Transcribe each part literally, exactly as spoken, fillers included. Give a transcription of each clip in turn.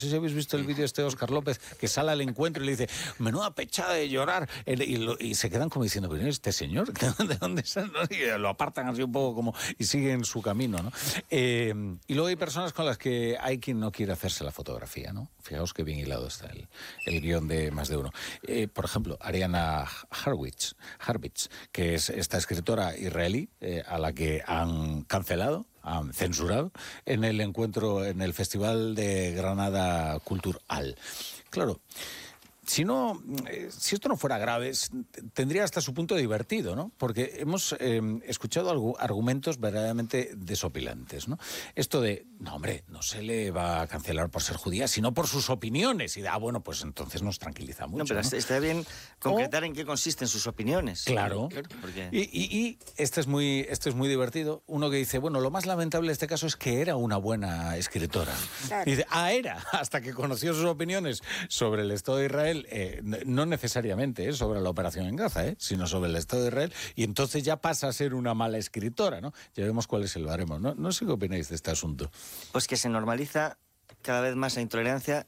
No sé si habéis visto el vídeo este de Óscar López, que sale al encuentro y le dice, menuda pechada de llorar, y, lo, y se quedan como diciendo, pero este señor, ¿de dónde sale? Y lo apartan así un poco como y siguen su camino, ¿no? Eh, y luego hay personas con las que hay quien no quiere hacerse la fotografía, ¿no? Fijaos qué bien hilado está el, el guión de Más de Uno. Eh, por ejemplo, Ariana Harwitz, Harwitz, que es esta escritora israelí eh, a la que han cancelado, han censurado en el encuentro, en el Festival de Granada Cultural. Claro, si no, eh, si esto no fuera grave, tendría hasta su punto divertido, ¿no? Porque hemos eh, escuchado algo, argumentos verdaderamente desopilantes, ¿no? Esto de, no, hombre, no se le va a cancelar por ser judía, sino por sus opiniones. Y de, ah, bueno, pues entonces nos tranquiliza mucho. No, pero ¿no? Está bien concretar o, en qué consisten sus opiniones. Claro. claro porque... Y, y, y este es muy, este es muy divertido. Uno que dice, bueno, lo más lamentable de este caso es que era una buena escritora. Claro. Y dice, ah, era, hasta que conoció sus opiniones sobre el Estado de Israel. Eh, no necesariamente eh, sobre la operación en Gaza, eh, sino sobre el Estado de Israel, y entonces ya pasa a ser una mala escritora, ¿no? Ya vemos cuál es el baremo, ¿no? No sé qué opináis de este asunto. Pues que se normaliza cada vez más la intolerancia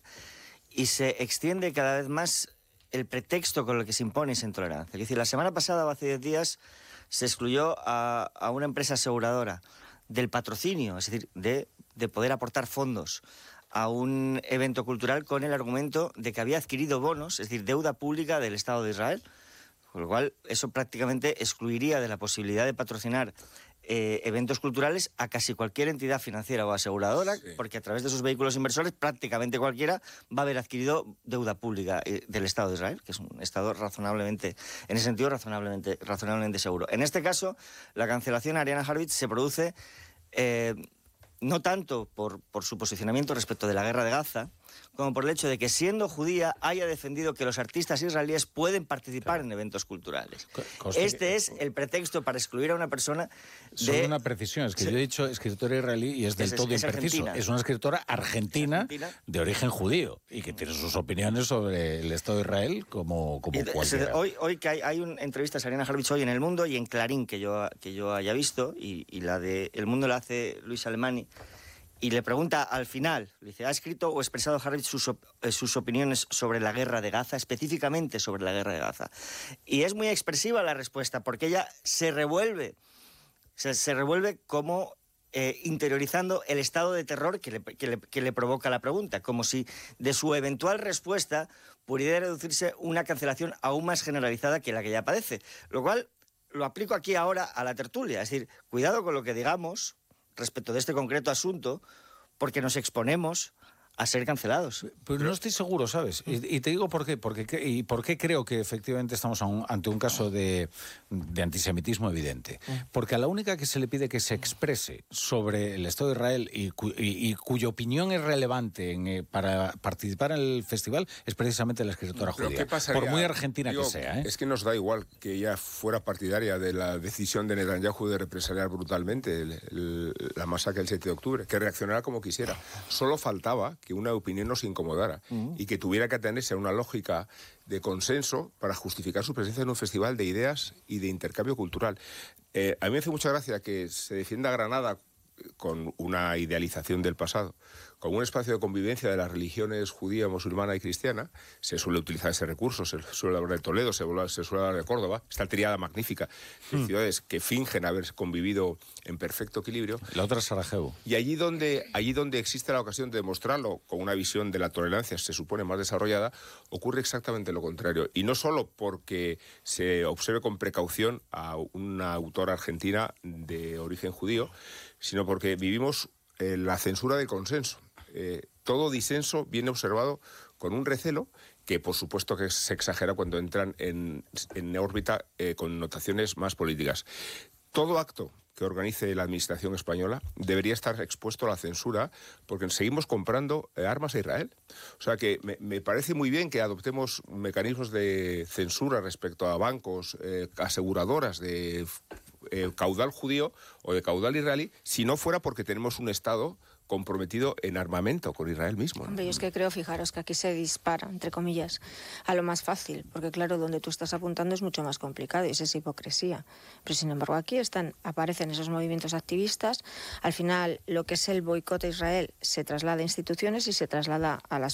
y se extiende cada vez más el pretexto con el que se impone esa intolerancia. Es decir, la semana pasada, o hace diez días, se excluyó a, a una empresa aseguradora del patrocinio, es decir, de, de poder aportar fondos a un evento cultural con el argumento de que había adquirido bonos, es decir, deuda pública del Estado de Israel, con lo cual eso prácticamente excluiría de la posibilidad de patrocinar eh, eventos culturales a casi cualquier entidad financiera o aseguradora, sí. Porque a través de sus vehículos inversores prácticamente cualquiera va a haber adquirido deuda pública eh, del Estado de Israel, que es un Estado razonablemente, en ese sentido, razonablemente, razonablemente seguro. En este caso, la cancelación a Ariana Harwitz se produce... Eh, no tanto por, por su posicionamiento respecto de la guerra de Gaza, como por el hecho de que, siendo judía, haya defendido que los artistas israelíes pueden participar claro. en eventos culturales. Coste este que... es el pretexto para excluir a una persona de... Solo una precisión, es que sí. yo he dicho escritora israelí y es del es, todo es, impreciso. Es, es una escritora argentina, argentina de origen judío y que tiene sus opiniones sobre el Estado de Israel como, como y, cualquiera. Hoy, hoy que hay, hay un, entrevistas a Ariana Harwitz hoy en El Mundo y en Clarín que yo, que yo haya visto, y, y la de El Mundo la hace Luis Alemani, y le pregunta al final, le dice, ¿ha escrito o expresado Harwitz sus, op sus opiniones sobre la guerra de Gaza, específicamente sobre la guerra de Gaza? Y es muy expresiva la respuesta, porque ella se revuelve, se, se revuelve como eh, interiorizando el estado de terror que le, que, le, que le provoca la pregunta, como si de su eventual respuesta pudiera reducirse una cancelación aún más generalizada que la que ya padece. Lo cual lo aplico aquí ahora a la tertulia, es decir, cuidado con lo que digamos respecto de este concreto asunto, porque nos exponemos a ser cancelados. Pero no estoy seguro, ¿sabes? Y, y te digo por qué, porque, y por qué creo que efectivamente estamos a un, ante un caso de, de antisemitismo evidente. Porque a la única que se le pide que se exprese sobre el Estado de Israel y, cu, y, y cuya opinión es relevante en, eh, para participar en el festival es precisamente la escritora Pero judía, pasaría, por muy argentina digo, que sea. ¿eh? Es que nos da igual que ella fuera partidaria de la decisión de Netanyahu de represaliar brutalmente el, el, la masacre del siete de octubre, que reaccionara como quisiera. Solo faltaba que una opinión nos incomodara uh-huh. y que tuviera que atenerse a una lógica de consenso para justificar su presencia en un festival de ideas y de intercambio cultural. Eh, a mí me hace mucha gracia que se defienda Granada con una idealización del pasado, como un espacio de convivencia de las religiones judía, musulmana y cristiana. Se suele utilizar ese recurso, se suele hablar de Toledo, se, se suele hablar de Córdoba, esta triada magnífica de mm. ciudades que fingen haber convivido en perfecto equilibrio. La otra es Sarajevo. Y allí donde, allí donde existe la ocasión de demostrarlo con una visión de la tolerancia, se supone más desarrollada, ocurre exactamente lo contrario. Y no solo porque se observe con precaución a una autora argentina de origen judío, sino porque vivimos eh, la censura del consenso. Eh, todo disenso viene observado con un recelo que, por supuesto, que se exagera cuando entran en, en órbita eh, connotaciones más políticas. Todo acto que organice la administración española debería estar expuesto a la censura porque seguimos comprando eh, armas a Israel. O sea que me, me parece muy bien que adoptemos mecanismos de censura respecto a bancos, eh, aseguradoras de eh, caudal judío o de caudal israelí, si no fuera porque tenemos un Estado comprometido en armamento con Israel mismo, ¿no? Hombre, yo es que creo, fijaros, que aquí se dispara, entre comillas, a lo más fácil, porque claro, donde tú estás apuntando es mucho más complicado y esa es hipocresía. Pero sin embargo aquí están, aparecen esos movimientos activistas, al final lo que es el boicot a Israel se traslada a instituciones y se traslada a las